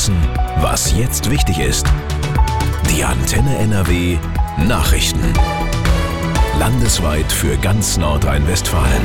wissen, was jetzt wichtig ist. Die Antenne NRW Nachrichten. Landesweit für ganz Nordrhein-Westfalen.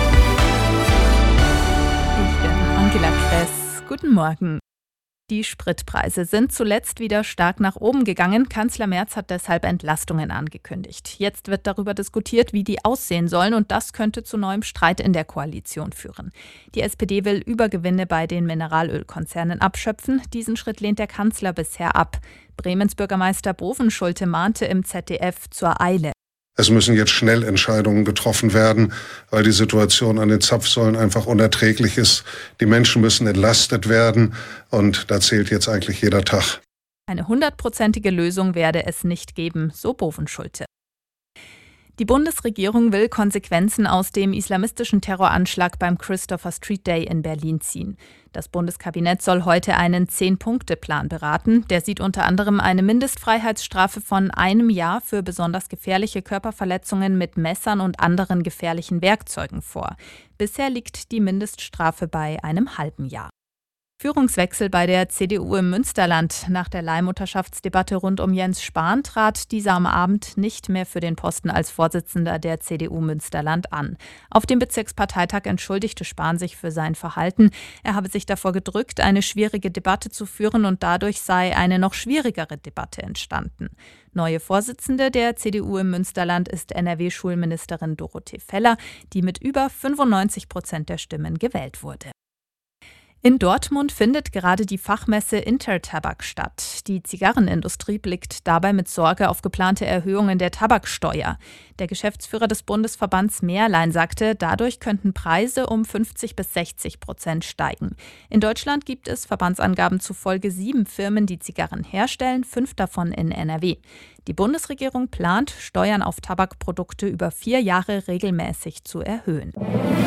Ich bin Angela Kress. Guten Morgen. Die Spritpreise sind zuletzt wieder stark nach oben gegangen. Kanzler Merz hat deshalb Entlastungen angekündigt. Jetzt wird darüber diskutiert, wie die aussehen sollen, und das könnte zu neuem Streit in der Koalition führen. Die SPD will Übergewinne bei den Mineralölkonzernen abschöpfen. Diesen Schritt lehnt der Kanzler bisher ab. Bremens Bürgermeister Bovenschulte mahnte im ZDF zur Eile. Es müssen jetzt schnell Entscheidungen getroffen werden, weil die Situation an den Zapfsäulen einfach unerträglich ist. Die Menschen müssen entlastet werden und da zählt jetzt eigentlich jeder Tag. Eine 100%ige Lösung werde es nicht geben, so Bovenschulte. Die Bundesregierung will Konsequenzen aus dem islamistischen Terroranschlag beim Christopher Street Day in Berlin ziehen. Das Bundeskabinett soll heute einen 10-Punkte-Plan beraten. Der sieht unter anderem eine Mindestfreiheitsstrafe von 1 Jahr für besonders gefährliche Körperverletzungen mit Messern und anderen gefährlichen Werkzeugen vor. Bisher liegt die Mindeststrafe bei einem halben Jahr. Führungswechsel bei der CDU im Münsterland. Nach der Leihmutterschaftsdebatte rund um Jens Spahn trat dieser am Abend nicht mehr für den Posten als Vorsitzender der CDU Münsterland an. Auf dem Bezirksparteitag entschuldigte Spahn sich für sein Verhalten. Er habe sich davor gedrückt, eine schwierige Debatte zu führen, und dadurch sei eine noch schwierigere Debatte entstanden. Neue Vorsitzende der CDU im Münsterland ist NRW-Schulministerin Dorothee Feller, die mit über 95% der Stimmen gewählt wurde. In Dortmund findet gerade die Fachmesse Intertabak statt. Die Zigarrenindustrie blickt dabei mit Sorge auf geplante Erhöhungen der Tabaksteuer. Der Geschäftsführer des Bundesverbands Mehrlein sagte, dadurch könnten Preise um 50-60% steigen. In Deutschland gibt es Verbandsangaben zufolge 7 Firmen, die Zigarren herstellen, 5 davon in NRW. Die Bundesregierung plant, Steuern auf Tabakprodukte über 4 Jahre regelmäßig zu erhöhen.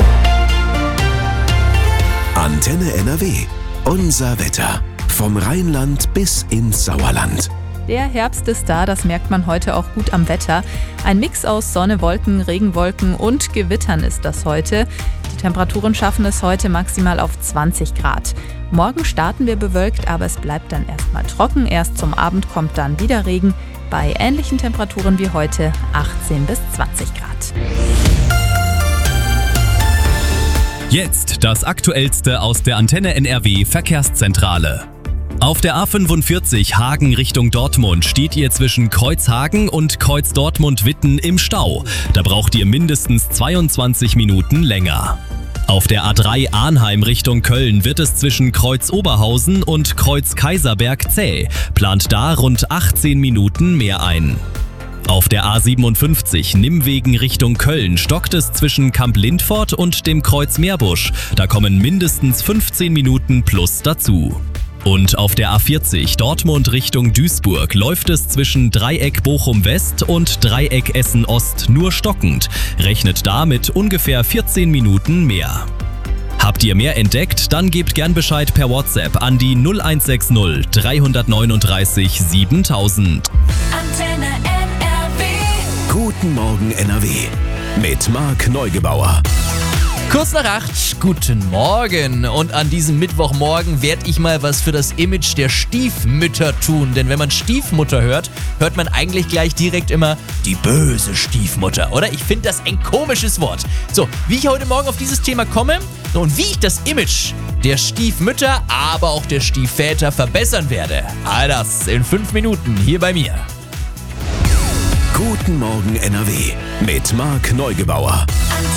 Antenne NRW. Unser Wetter. Vom Rheinland bis ins Sauerland. Der Herbst ist da, das merkt man heute auch gut am Wetter. Ein Mix aus Sonne, Wolken, Regenwolken und Gewittern ist das heute. Die Temperaturen schaffen es heute maximal auf 20 Grad. Morgen starten wir bewölkt, aber es bleibt dann erstmal trocken. Erst zum Abend kommt dann wieder Regen. Bei ähnlichen Temperaturen wie heute 18 bis 20 Grad. Jetzt das Aktuellste aus der Antenne NRW Verkehrszentrale. Auf der A45 Hagen Richtung Dortmund steht ihr zwischen Kreuzhagen und Kreuz Dortmund-Witten im Stau. Da braucht ihr mindestens 22 Minuten länger. Auf der A3 Arnheim Richtung Köln wird es zwischen Kreuz Oberhausen und Kreuz Kaiserberg zäh. Plant da rund 18 Minuten mehr ein. Auf der A57 Nimwegen Richtung Köln stockt es zwischen Kamp Lindfort und dem Kreuz Meerbusch. Da kommen mindestens 15 Minuten plus dazu. Und auf der A40 Dortmund Richtung Duisburg läuft es zwischen Dreieck Bochum West und Dreieck Essen Ost nur stockend. Rechnet da mit ungefähr 14 Minuten mehr. Habt ihr mehr entdeckt? Dann gebt gern Bescheid per WhatsApp an die 0160 339 7000. Antenne Guten Morgen NRW mit Marc Neugebauer. Kurz nach 8, guten Morgen. Und an diesem Mittwochmorgen werde ich mal was für das Image der Stiefmütter tun. Denn wenn man Stiefmutter hört, hört man eigentlich gleich direkt immer die böse Stiefmutter, oder? Ich finde das ein komisches Wort. So, wie ich heute Morgen auf dieses Thema komme und wie ich das Image der Stiefmütter, aber auch der Stiefväter verbessern werde. All das in 5 Minuten hier bei mir. Guten Morgen NRW mit Marc Neugebauer.